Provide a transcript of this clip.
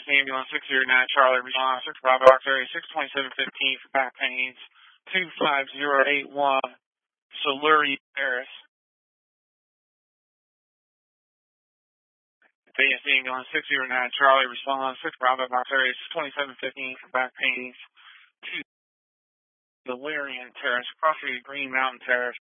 ambulance 609 Charlie, respond 6 Bravo Box area 62715 for back pains, 25081 Soluri Terrace. Advanced ambulance 609 Charlie, respond 6 Bravo Box area 62715 for back pains, 2 Valerian Terrace, across the Green Mountain Terrace.